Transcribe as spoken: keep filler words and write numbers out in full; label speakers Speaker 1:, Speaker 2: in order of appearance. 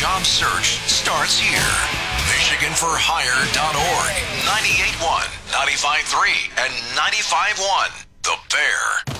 Speaker 1: job search starts here. Michigan For Hire dot org, ninety-eight point one, ninety-five point three, and ninety-five point one The Bear.